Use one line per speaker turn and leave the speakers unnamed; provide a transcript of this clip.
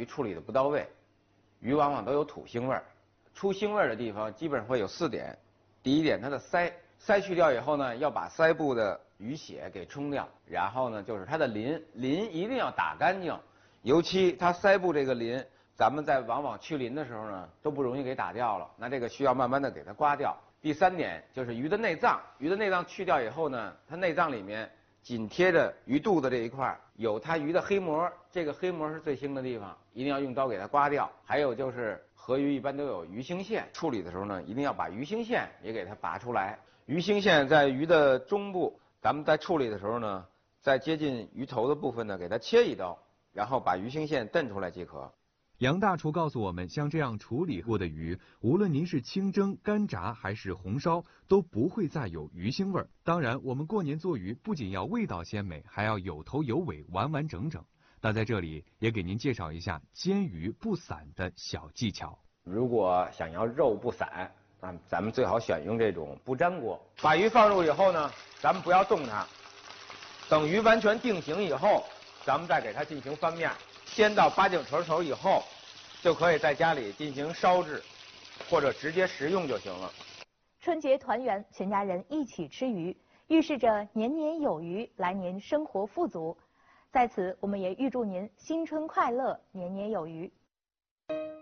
鱼处理的不到位，鱼往往都有土腥味儿。出腥味儿的地方基本上会有4点。第一点，它的鳃去掉以后呢，要把鳃部的鱼血给冲掉。然后呢，就是它的鳞一定要打干净，尤其它鳃部这个鳞，咱们在往往去鳞的时候呢，都不容易给打掉了。那这个需要慢慢的给它刮掉。第3点就是鱼的内脏，鱼的内脏去掉以后呢，它内脏里面紧贴着鱼肚子这一块有它鱼的黑膜，这个黑膜是最腥的地方，一定要用刀给它刮掉。还有就是河鱼一般都有鱼腥线，处理的时候呢，一定要把鱼腥线也给它拔出来。鱼腥线在鱼的中部，咱们在处理的时候呢，在接近鱼头的部分呢，给它切一刀，然后把鱼腥线蹬出来即可。
杨大厨告诉我们，像这样处理过的鱼，无论您是清蒸、干炸还是红烧，都不会再有鱼腥味儿。当然，我们过年做鱼不仅要味道鲜美，还要有头有尾，完完整整。那在这里也给您介绍一下煎鱼不散的小技巧。
如果想要肉不散，那咱们最好选用这种不粘锅。把鱼放入以后呢，咱们不要动它，等鱼完全定型以后，咱们再给它进行翻面。煎到8九成熟以后，就可以在家里进行烧制，或者直接食用就行了。
春节团圆，全家人一起吃鱼，预示着年年有余，来年生活富足。在此，我们也预祝您新春快乐，年年有余。